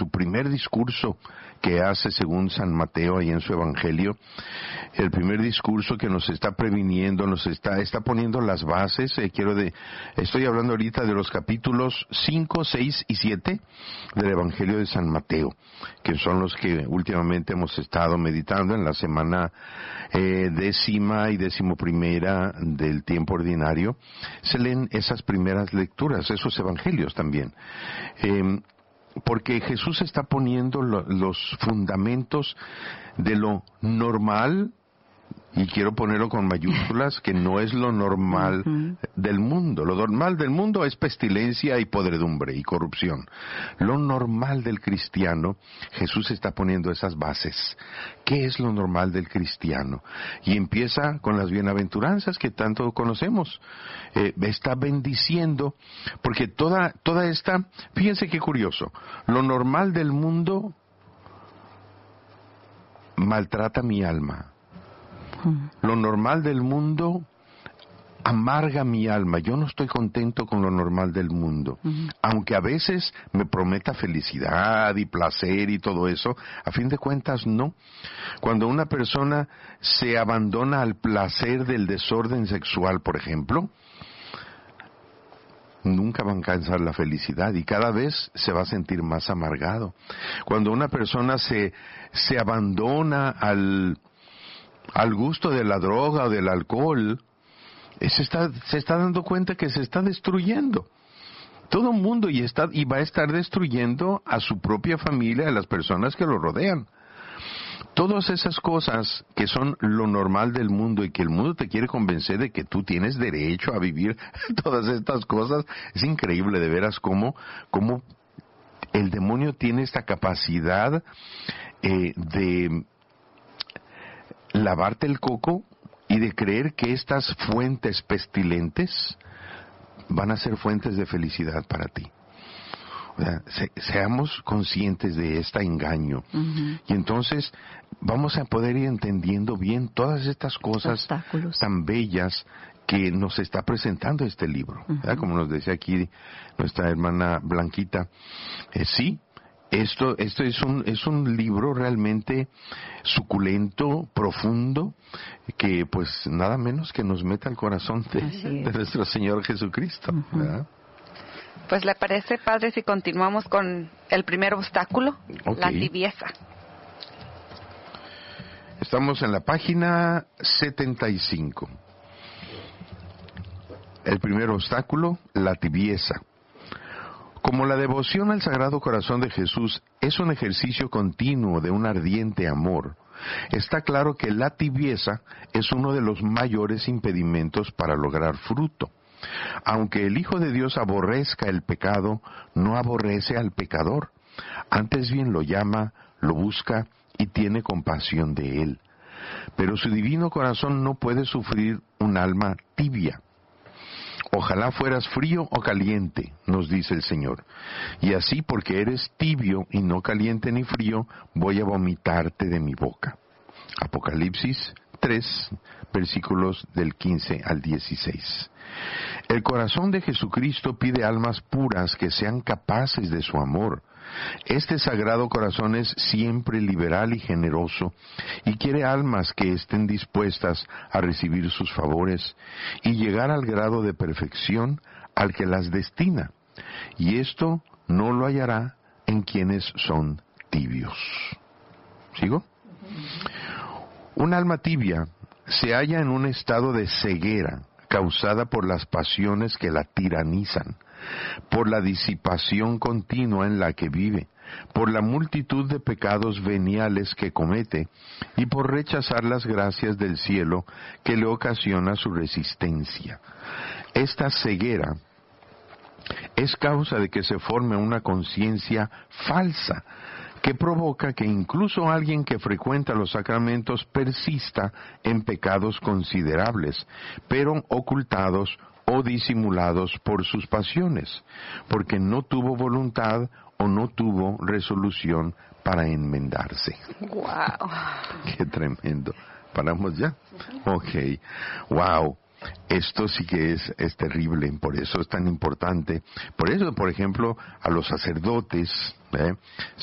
su primer discurso que hace según San Mateo ahí en su Evangelio, el primer discurso que nos está previniendo, nos está poniendo las bases, estoy hablando ahorita de los capítulos 5, 6 y 7 del Evangelio de San Mateo, que son los que últimamente hemos estado meditando en la semana 10ª y 11ª del tiempo ordinario. Se leen esas primeras lecturas, esos evangelios también. Porque Jesús está poniendo los fundamentos de lo normal, y quiero ponerlo con mayúsculas, que no es lo normal del mundo. Lo normal del mundo es pestilencia y podredumbre y corrupción. Lo normal del cristiano, Jesús está poniendo esas bases. ¿Qué es lo normal del cristiano? Y empieza con las bienaventuranzas que tanto conocemos. Está bendiciendo, porque toda esta, fíjense qué curioso, lo normal del mundo maltrata mi alma. Lo normal del mundo amarga mi alma. Yo no estoy contento con lo normal del mundo. Aunque a veces me prometa felicidad y placer y todo eso, a fin de cuentas no. Cuando una persona se abandona al placer del desorden sexual, por ejemplo, nunca va a alcanzar la felicidad y cada vez se va a sentir más amargado. Cuando una persona se abandona al gusto de la droga o del alcohol, se está dando cuenta que se está destruyendo. Todo el mundo y va a estar destruyendo a su propia familia, a las personas que lo rodean. Todas esas cosas que son lo normal del mundo y que el mundo te quiere convencer de que tú tienes derecho a vivir todas estas cosas, es increíble de veras cómo el demonio tiene esta capacidad de lavarte el coco y de creer que estas fuentes pestilentes van a ser fuentes de felicidad para ti. O sea, seamos conscientes de este engaño. Y entonces vamos a poder ir entendiendo bien todas estas cosas tan bellas que nos está presentando este libro. Como nos decía aquí nuestra hermana Blanquita, sí, esto es un libro realmente suculento, profundo, que pues nada menos que nos meta al corazón de nuestro Señor Jesucristo. ¿Verdad? Pues le parece, padre, si continuamos con el primer obstáculo, la tibieza. Estamos en la página 75. El primer obstáculo, la tibieza. Como la devoción al Sagrado Corazón de Jesús es un ejercicio continuo de un ardiente amor, está claro que la tibieza es uno de los mayores impedimentos para lograr fruto. Aunque el Hijo de Dios aborrezca el pecado, no aborrece al pecador. Antes bien lo llama, lo busca y tiene compasión de él. Pero su divino corazón no puede sufrir un alma tibia. Ojalá fueras frío o caliente, nos dice el Señor. Y así, porque eres tibio y no caliente ni frío, voy a vomitarte de mi boca. Apocalipsis 3, versículos del 15 al 16. El corazón de Jesucristo pide almas puras que sean capaces de su amor. Este sagrado corazón es siempre liberal y generoso y quiere almas que estén dispuestas a recibir sus favores y llegar al grado de perfección al que las destina. Y esto no lo hallará en quienes son tibios. ¿Sigo? Un alma tibia se halla en un estado de ceguera causada por las pasiones que la tiranizan, por la disipación continua en la que vive, por la multitud de pecados veniales que comete y por rechazar las gracias del cielo que le ocasiona su resistencia. Esta ceguera es causa de que se forme una conciencia falsa que provoca que incluso alguien que frecuenta los sacramentos persista en pecados considerables, pero ocultados o disimulados por sus pasiones, porque no tuvo voluntad o no tuvo resolución para enmendarse. ¡Wow! ¡Qué tremendo! ¿Paramos ya? Ok. ¡Wow! Esto sí que es terrible, por eso es tan importante. Por eso, por ejemplo, a los sacerdotes,